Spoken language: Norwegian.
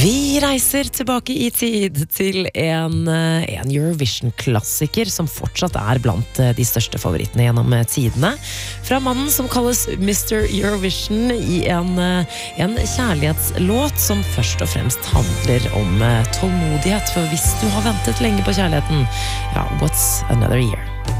Vi reiser tilbake i tid til en Eurovision-klassiker som fortsatt blant de største favorittene gjennom tidene. Fra mannen som kalles Mr. Eurovision i en kjærlighetslåt som først og fremst handler om tålmodighet. For hvis du har ventet lenge på kjærligheten, ja, what's another year?